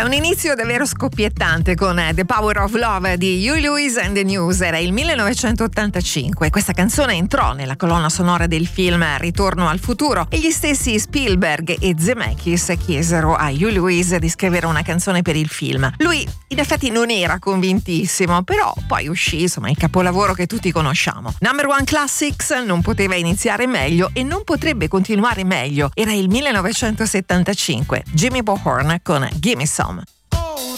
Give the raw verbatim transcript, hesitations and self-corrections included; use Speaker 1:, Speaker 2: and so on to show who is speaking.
Speaker 1: un inizio davvero scoppiettante con The Power of Love di Huey Lewis and the News. Era il millenovecentottantacinque. Questa canzone entrò nella colonna sonora del film Ritorno al futuro e gli stessi Spielberg e Zemeckis chiesero a Huey Lewis di scrivere una canzone per il film. Lui in effetti non era convintissimo, però poi uscì insomma il capolavoro che tutti conosciamo. Number One Classics non poteva iniziare meglio e non potrebbe continuare meglio. Era il millenovecentosettantacinque. Jimmy Bohorn con Gimme Some.